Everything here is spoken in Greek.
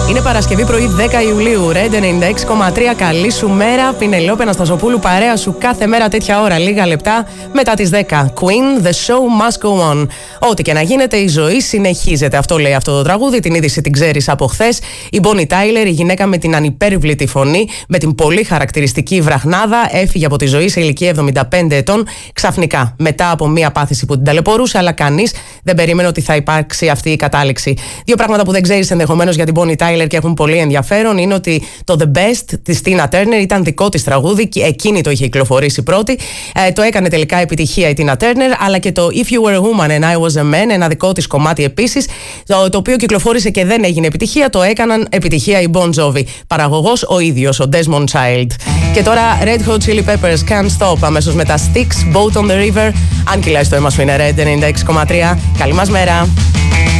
Είναι Παρασκευή πρωί 10 Ιουλίου, Red 96,3. Καλή σου μέρα, Πινελόπη Αναστασοπούλου, παρέα σου κάθε μέρα τέτοια ώρα, λίγα λεπτά μετά τις 10. Queen, the show must go on. Ό,τι και να γίνεται, η ζωή συνεχίζεται. Αυτό λέει αυτό το τραγούδι. Την είδηση την ξέρεις από χθες. Η Bonnie Tyler, η γυναίκα με την ανυπέρβλητη φωνή, με την πολύ χαρακτηριστική βραχνάδα, έφυγε από τη ζωή σε ηλικία 75 ετών ξαφνικά. Μετά από μία πάθηση που την ταλαιπωρούσε, αλλά κανείς δεν περίμενε ότι θα υπάρξει αυτή η κατάληξη. Δύο πράγματα που δεν ξέρεις ενδεχομένως για την Bonnie Tyler και έχουν πολύ ενδιαφέρον είναι ότι το The Best της Tina Turner ήταν δικό της τραγούδι και εκείνη το είχε κυκλοφορήσει πρώτη. Το έκανε τελικά επιτυχία η Tina Turner, αλλά και το If You Were a Woman and I Was a Man, ένα δικό της κομμάτι επίσης, το οποίο κυκλοφόρησε και δεν έγινε επιτυχία, το έκαναν επιτυχία η Bon Jovi. Παραγωγός ο ίδιος, ο Desmond Child. Και τώρα Red Hot Chili Peppers, Can't Stop, αμέσως μετά Styx, Boat on the River. Αν κυλάει στο αίμα σου είναι Red 96,3. Καλή μας μέρα.